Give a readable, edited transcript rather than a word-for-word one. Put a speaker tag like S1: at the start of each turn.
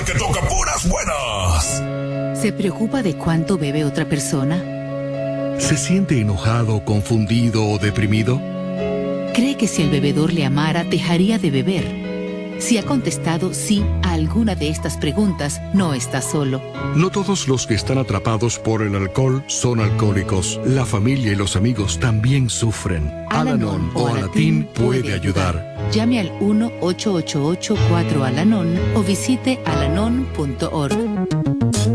S1: lugar que toca puras buenas.
S2: ¿Se preocupa de cuánto bebe otra persona?
S3: ¿Se siente enojado, confundido o deprimido?
S2: ¿Cree que si el bebedor le amara, dejaría de beber? Si ha contestado sí a alguna de estas preguntas, no está solo.
S3: No todos los que están atrapados por el alcohol son alcohólicos. La familia y los amigos también sufren. Al-Anon o Alatín puede ayudar.
S2: Llame al 1-888-4-ALANON o visite alanon.org.